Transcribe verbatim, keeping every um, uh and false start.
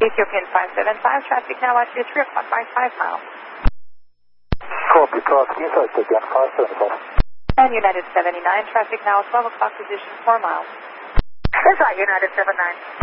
Ethiopian five seven five, traffic now at you three o'clock by five miles. Copy, traffic inside again, five seven five. And United seventy-nine, traffic now at twelve o'clock, position four miles. Inside United seventy-nine.